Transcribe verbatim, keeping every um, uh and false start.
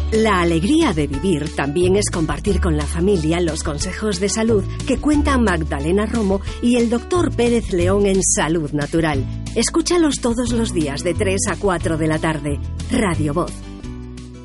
La alegría de vivir también es compartir con la familia los consejos de salud que cuentan Magdalena Romo y el doctor Pérez León en Salud Natural. Escúchalos todos los días de tres a cuatro de la tarde. Radio Voz.